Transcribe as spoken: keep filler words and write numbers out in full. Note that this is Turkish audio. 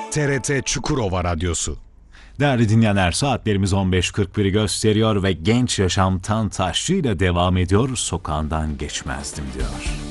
T R T Çukurova Radyosu. Değerli dinleyenler, saatlerimiz on beş kırk biri gösteriyor ve Genç Yaşam Tan Taşçı ile devam ediyor. Sokağından geçmezdim diyor.